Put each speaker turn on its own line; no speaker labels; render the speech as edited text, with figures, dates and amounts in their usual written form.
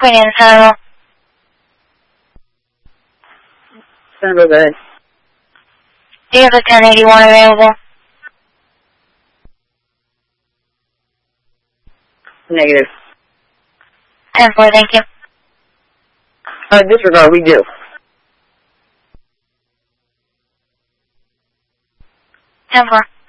Queen Anne Central.
Central, go ahead.
Do you have a 1081 available?
Negative.
10-4, thank you.
Disregard, we do.
10-4.